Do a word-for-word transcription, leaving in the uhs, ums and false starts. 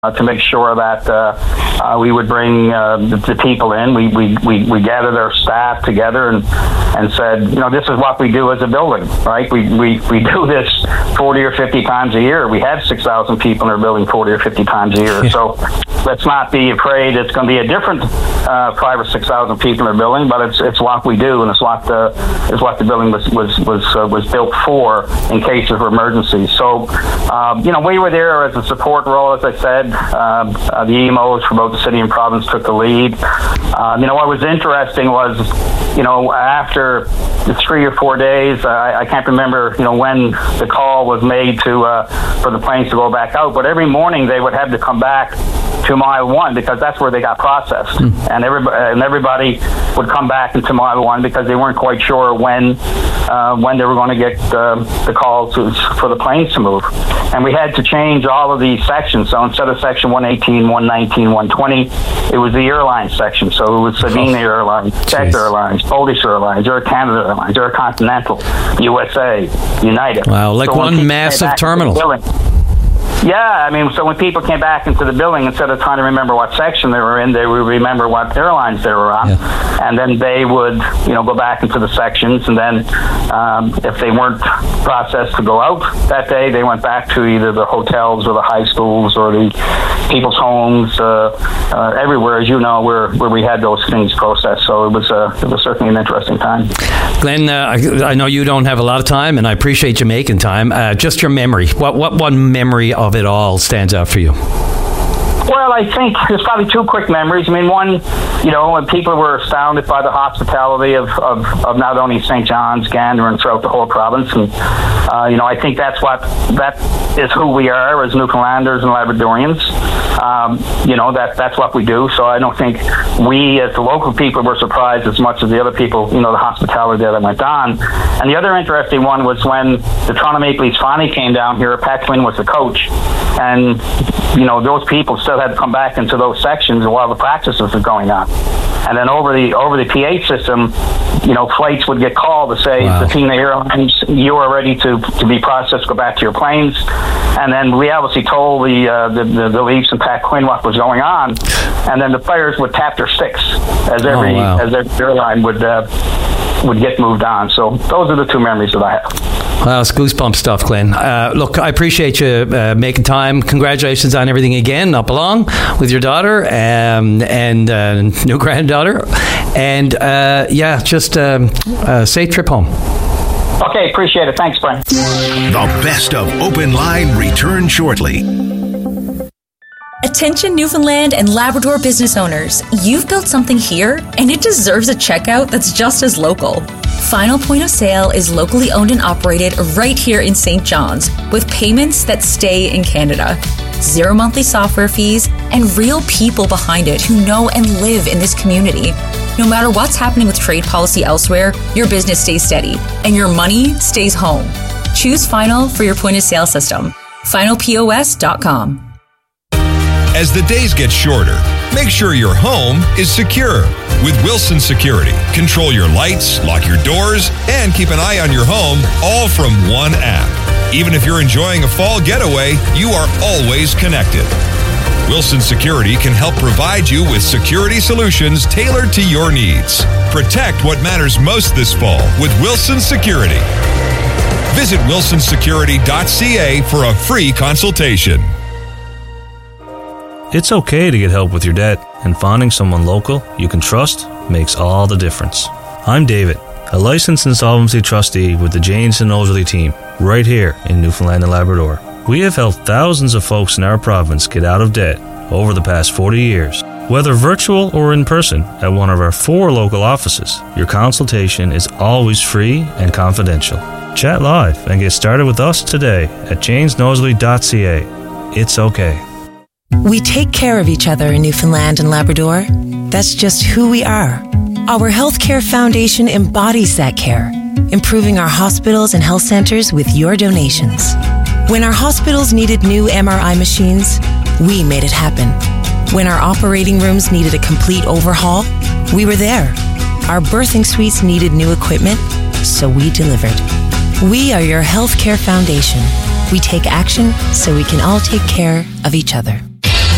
Uh, to make sure that uh, uh, we would bring uh, the, the people in. We, we, we, we gathered our staff together and, and said, you know, this is what we do as a building, right? We, we, we do this forty or fifty times a year. We had six thousand people in our building forty or fifty times a year. So let's not be afraid it's going to be a different uh, five or six thousand people in our building, but it's it's what we do, and it's what the, it's what the building was was was, uh, was built for in cases of emergencies. So, um, you know, we were there as a support role, as I said. Uh, uh, the E M Os for both the city and province took the lead. Uh, you know, what was interesting was, you know, after the three or four days, uh, I, I can't remember, you know, when the call was made to uh, for the planes to go back out, but every morning they would have to come back to mile one because that's where they got processed, mm. and everybody and everybody would come back into mile one because they weren't quite sure when uh, when they were going to get uh, the call to, for the planes to move, and we had to change all of these sections. So instead of section one eighteen, one nineteen, one twenty, it was the airline section. So it was Slovenia oh. Airlines, Czech Airlines, Polish Airlines, Air Canada Airlines, Air Continental, U S A, United. Wow, like so one massive terminal. Yeah, I mean, so when people came back into the building, instead of trying to remember what section they were in, they would remember what airlines they were on, yeah. and then they would, you know, go back into the sections, and then um, if they weren't processed to go out that day, they went back to either the hotels or the high schools or the people's homes, uh, uh, everywhere, as you know, where, where we had those things processed. So it was uh, it was certainly an interesting time. Glenn, uh, I, I know you don't have a lot of time, and I appreciate you making time. Uh, just your memory. What what one memory of it all stands out for you? Well, I think there's probably two quick memories. I mean, one, you know, when people were astounded by the hospitality of, of, of not only Saint John's, Gander, and throughout the whole province. And, uh, you know, I think that's what, that is who we are as Newfoundlanders and Labradorians. Um, you know, that that's what we do. So I don't think we, as the local people, were surprised as much as the other people, you know, the hospitality that went on. And the other interesting one was when the Toronto Maple Leafs finally came down here, Pat Quinn was the coach. And, you know, those people still had to come back into those sections while the practices were going on. And then over the over the P A system, you know, flights would get called to say, wow. Athena Airlines, you are ready to, to be processed, go back to your planes. And then we obviously told the, uh, the, the the Leafs and Pat Quinn what was going on. And then the players would tap their sticks as every, oh, wow. as every airline would uh, would get moved on. So those are the two memories that I have. Well, it's goosebump stuff, Glenn. Uh, look, I appreciate you uh, making time. Congratulations on everything again, up along with your daughter um, and uh, new granddaughter. And uh, yeah, just um, a safe trip home. Okay, appreciate it. Thanks, Brian. The best of Open Line return shortly. Attention Newfoundland and Labrador business owners, you've built something here and it deserves a checkout that's just as local. Final Point of Sale is locally owned and operated right here in Saint John's with payments that stay in Canada. Zero monthly software fees and real people behind it who know and live in this community. No matter what's happening with trade policy elsewhere, your business stays steady and your money stays home. Choose Final for your point of sale system. final P O S dot com. As the days get shorter, make sure your home is secure. With Wilson Security, control your lights, lock your doors, and keep an eye on your home, all from one app. Even if you're enjoying a fall getaway, you are always connected. Wilson Security can help provide you with security solutions tailored to your needs. Protect what matters most this fall with Wilson Security. Visit wilson security dot c a for a free consultation. It's okay to get help with your debt, and finding someone local you can trust makes all the difference. I'm David, a licensed insolvency trustee with the Janes and Nosely team, right here in Newfoundland and Labrador. We have helped thousands of folks in our province get out of debt over the past forty years. Whether virtual or in person at one of our four local offices, your consultation is always free and confidential. Chat live and get started with us today at janes nosely dot c a. It's okay. We take care of each other in Newfoundland and Labrador. That's just who we are. Our Healthcare Foundation embodies that care, improving our hospitals and health centers with your donations. When our hospitals needed new M R I machines, we made it happen. When our operating rooms needed a complete overhaul, we were there. Our birthing suites needed new equipment, so we delivered. We are your Healthcare Foundation. We take action so we can all take care of each other.